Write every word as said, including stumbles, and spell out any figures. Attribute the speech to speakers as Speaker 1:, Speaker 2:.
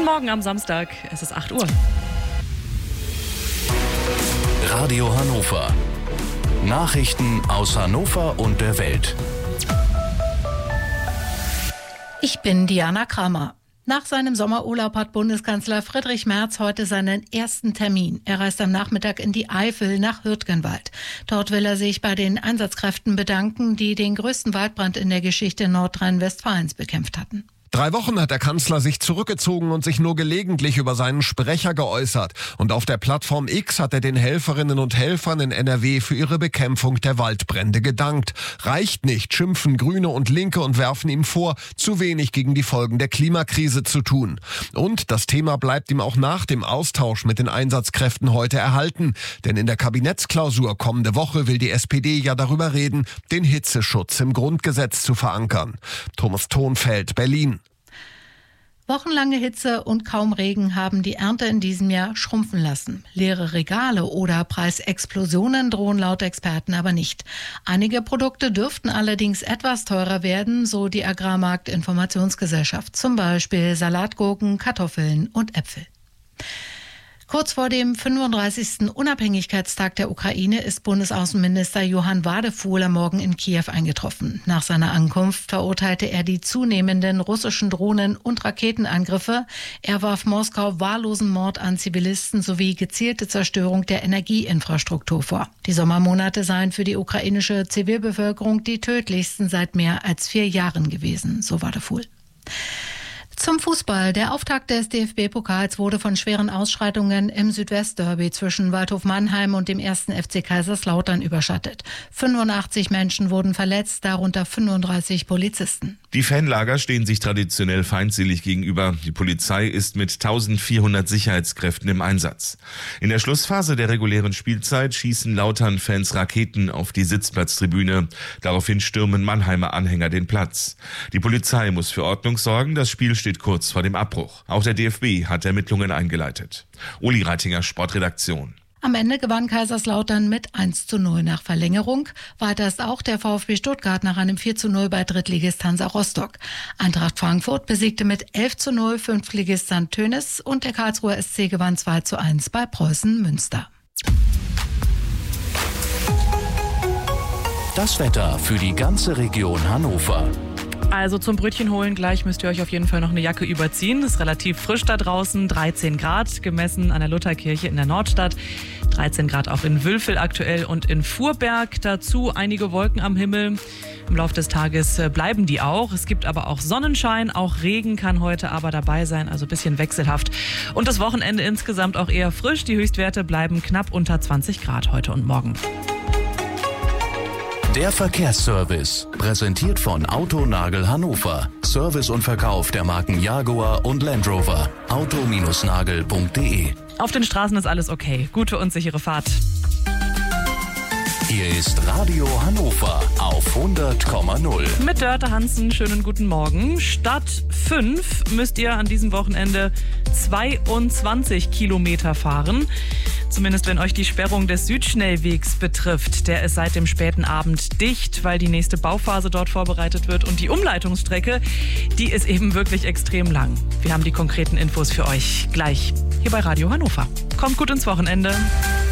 Speaker 1: Guten Morgen am Samstag, es ist acht Uhr.
Speaker 2: Radio Hannover. Nachrichten aus Hannover und der Welt.
Speaker 3: Ich bin Diana Kramer. Nach seinem Sommerurlaub hat Bundeskanzler Friedrich Merz heute seinen ersten Termin. Er reist am Nachmittag in die Eifel nach Hürtgenwald. Dort will er sich bei den Einsatzkräften bedanken, die den größten Waldbrand in der Geschichte Nordrhein-Westfalens bekämpft hatten.
Speaker 4: Drei Wochen hat der Kanzler sich zurückgezogen und sich nur gelegentlich über seinen Sprecher geäußert. Und auf der Plattform X hat er den Helferinnen und Helfern in N R W für ihre Bekämpfung der Waldbrände gedankt. Reicht nicht, schimpfen Grüne und Linke und werfen ihm vor, zu wenig gegen die Folgen der Klimakrise zu tun. Und das Thema bleibt ihm auch nach dem Austausch mit den Einsatzkräften heute erhalten. Denn in der Kabinettsklausur kommende Woche will die S P D ja darüber reden, den Hitzeschutz im Grundgesetz zu verankern. Thomas Thonfeld, Berlin.
Speaker 3: Wochenlange Hitze und kaum Regen haben die Ernte in diesem Jahr schrumpfen lassen. Leere Regale oder Preisexplosionen drohen laut Experten aber nicht. Einige Produkte dürften allerdings etwas teurer werden, so die Agrarmarkt-Informationsgesellschaft. Zum Beispiel Salatgurken, Kartoffeln und Äpfel. Kurz vor dem fünfunddreißigsten Unabhängigkeitstag der Ukraine ist Bundesaußenminister Johann Wadefuhl am Morgen in Kiew eingetroffen. Nach seiner Ankunft verurteilte er die zunehmenden russischen Drohnen- und Raketenangriffe. Er warf Moskau wahllosen Mord an Zivilisten sowie gezielte Zerstörung der Energieinfrastruktur vor. Die Sommermonate seien für die ukrainische Zivilbevölkerung die tödlichsten seit mehr als vier Jahren gewesen, so Wadefuhl. Zum Fußball. Der Auftakt des D F B-Pokals wurde von schweren Ausschreitungen im Südwestderby zwischen Waldhof Mannheim und dem ersten F C Kaiserslautern überschattet. fünfundachtzig Menschen wurden verletzt, darunter fünfunddreißig Polizisten.
Speaker 5: Die Fanlager stehen sich traditionell feindselig gegenüber. Die Polizei ist mit eintausendvierhundert Sicherheitskräften im Einsatz. In der Schlussphase der regulären Spielzeit schießen Lautern-Fans Raketen auf die Sitzplatztribüne. Daraufhin stürmen Mannheimer Anhänger den Platz. Die Polizei muss für Ordnung sorgen. Das Spiel steht kurz vor dem Abbruch. Auch der D F B hat Ermittlungen eingeleitet. Uli Reitinger, Sportredaktion.
Speaker 3: Am Ende gewann Kaiserslautern mit eins zu null nach Verlängerung. Weiter ist auch der VfB Stuttgart nach einem vier zu null bei Drittligist Hansa Rostock. Eintracht Frankfurt besiegte mit elf zu null Fünftligist Sankt Tönis und der Karlsruher S C gewann zwei zu eins bei Preußen Münster.
Speaker 2: Das Wetter für die ganze Region Hannover.
Speaker 1: Also zum Brötchen holen, gleich müsst ihr euch auf jeden Fall noch eine Jacke überziehen. Es ist relativ frisch da draußen, dreizehn Grad, gemessen an der Lutherkirche in der Nordstadt. dreizehn Grad auch in Wülfel aktuell und in Fuhrberg. Dazu einige Wolken am Himmel. Im Laufe des Tages bleiben die auch. Es gibt aber auch Sonnenschein, auch Regen kann heute aber dabei sein, also ein bisschen wechselhaft. Und das Wochenende insgesamt auch eher frisch. Die Höchstwerte bleiben knapp unter zwanzig Grad heute und morgen.
Speaker 2: Der Verkehrsservice, präsentiert von Autonagel Hannover. Service und Verkauf der Marken Jaguar und Land Rover. auto Bindestrich nagel punkt de.
Speaker 1: Auf den Straßen ist alles okay. Gute und sichere Fahrt.
Speaker 2: Hier ist Radio Hannover auf hundert Komma null.
Speaker 1: Mit Dörte Hansen, schönen guten Morgen. Statt fünf müsst ihr an diesem Wochenende zweiundzwanzig Kilometer fahren. Zumindest wenn euch die Sperrung des Südschnellwegs betrifft. Der ist seit dem späten Abend dicht, weil die nächste Bauphase dort vorbereitet wird. Und die Umleitungsstrecke, die ist eben wirklich extrem lang. Wir haben die konkreten Infos für euch gleich hier bei Radio Hannover. Kommt gut ins Wochenende.